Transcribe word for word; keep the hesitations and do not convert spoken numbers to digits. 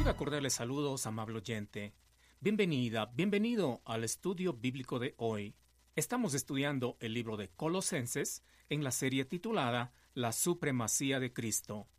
Reciba cordiales saludos, amable oyente. Bienvenida, bienvenido al estudio bíblico de hoy. Estamos estudiando el libro de Colosenses en la serie titulada La Supremacía de Cristo.